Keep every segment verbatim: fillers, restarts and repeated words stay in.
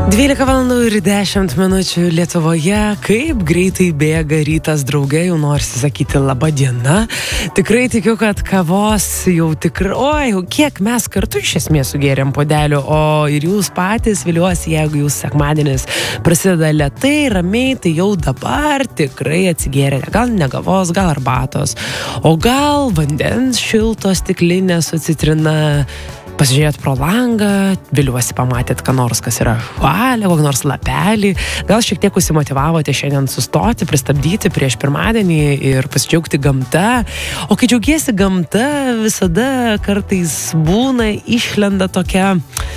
dvylika valandų ir dešimt minučių Lietuvoje. Kaip greitai bėga rytas, drauge, jau norisi sakyti laba diena. Tikrai tikiu, kad kavos jau tikrai, oi, jau kiek mes kartu iš esmės sugėrėm podelių, o ir jūs patys, viliuosi, jeigu jūs sekmadienis prasideda lėtai, ramiai, tai jau dabar tikrai atsigėrėte. Gal ne kavos, gal arbatos, o gal vandens šilto stiklinė su citrina. Pasižiūrėt pro langą, viliuosi pamatėt, ką nors, kas yra žalė, kokį nors lapelį. Gal šiek tiek užsimotyvavote šiandien sustoti, pristabdyti prieš pirmadienį ir pasidžiaugti gamta. O kai džiaugiesi gamta, visada kartais būna, išlenda tokia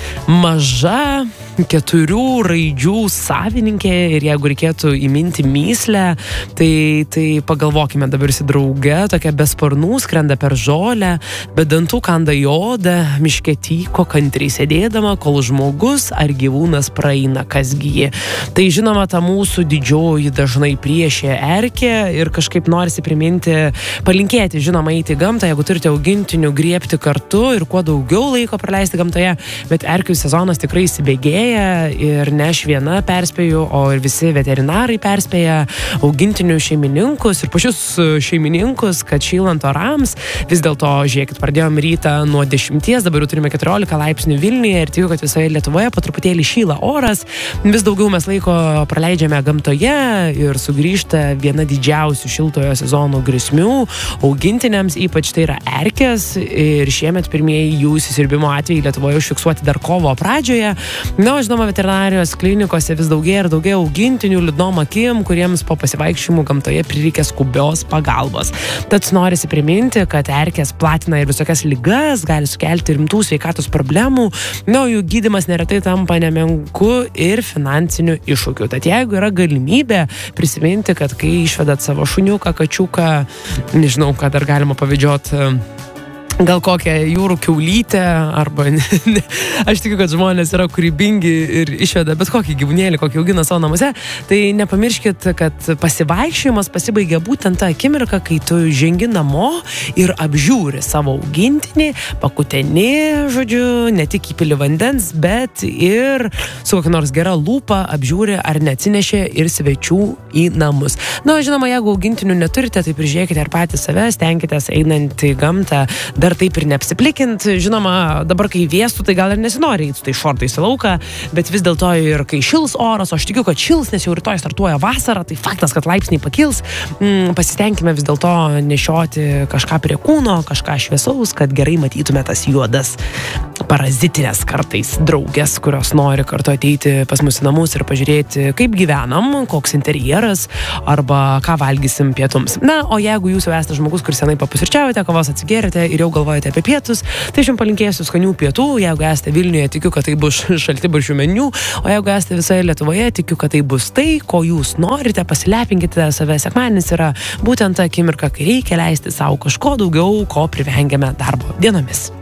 maža keturių raidžių savininkė ir jeigu reikėtų įminti myslę, tai, tai pagalvokime dabar su drauge, tokia be sparnų skrenda per žolę, be dantų kanda į odą, miške tyko kantriai sėdėdama, kol žmogus ar gyvūnas praeina, kasgi ji. Tai žinoma, ta mūsų didžioji dažnai priešė erkė ir kažkaip norisi priminti, palinkėti, žinoma, eiti į gamtą, jeigu turite augintinių, griebti kartu ir kuo daugiau laiko praleisti gamtoje, bet erkių sezonas tikrai įsibėgėja. Ir ne aš viena perspėju, o ir visi veterinarai perspėja augintinių šeimininkus ir pačius šeimininkus, kad šylant orams, vis dėlto, žiūrėkit, pradėjom rytą nuo dešimties, dabar jau turime keturiolika laipsnių Vilniuje ir tikiu, kad visoje Lietuvoje po truputėlį šyla oras, vis daugiau mes laiko praleidžiame gamtoje ir sugrįžta viena didžiausių šiltojo sezono grėsmių augintiniams, ypač tai yra erkės ir šiemet pirmieji jų įsisiurbimo atvejai Lietuvoje užfiksuoti dar kovo pradžioje. Na, žinoma, veterinarijos klinikose vis daugiau ir daugiau augintinių liūdnom akim, kuriems po pasivaikščiojimų gamtoje prireikia skubios pagalbos. Tad norisi priminti, kad erkės platina ir visokias ligas, gali sukelti rimtų sveikatos problemų, na, jų gydymas neretai tampa nemenku ir finansiniu iššūkiu. Tad jeigu yra galimybė prisiminti, kad kai išvedat savo šuniuką, kačiuką, nežinau, ką dar galima pavedžioti, gal kokią jūrų kiaulytę, arba ne, ne, aš tikiu, kad žmonės yra kūrybingi ir išveda bet kokį gyvūnėlį, kokį augina savo namuose, tai nepamirškit, kad pasivaikščiojimas pasibaigia būtent tą akimirką, kai tu žengi namo ir apžiūri savo augintinį, pakuteni, žodžiu, ne tik įpili vandens, bet ir su kokia nors gera lūpa apžiūri, ar neatsinešė ir svečių į namus. Na, žinoma, jeigu augintinių neturite, tai prižiūrėkite ir patys save, stenkitės einant į gamtą, dar taip ir neapsiplikint. Žinoma, dabar kai vėstų, tai gal ir nesinori eiti su tai šortais į lauką, bet vis dėlto ir kai šils oras, o aš tikiu, kad šils, nes jau rytoj startuoja vasara, tai faktas, kad laipsniai pakils, mm, pasitenkime vis dėlto nešioti kažką prie kūno, kažką šviesaus, kad gerai matytume tas juodas parazitinės kartais draugės, kurios nori kartu ateiti pas mus į namus ir pažiūrėti, kaip gyvenam, koks interjeras arba ką valgysim pietums. Na, o jeigu jūs jau esate žmogus, kur senai papusryčiavote, kavos atsigėrėte ir jau galvojate apie pietus, tai aš jums palinkėsiu skanių pietų. Jeigu esate Vilniuje, tikiu, kad tai bus šaltibarščių meniu, o jeigu esate visoje Lietuvoje, tikiu, kad tai bus tai, ko jūs norite, pasilepinkite save. Sekmadienis yra būtent ta akimirka, kai reikia leisti savo kažko daugiau, ko privengiame darbo dienomis.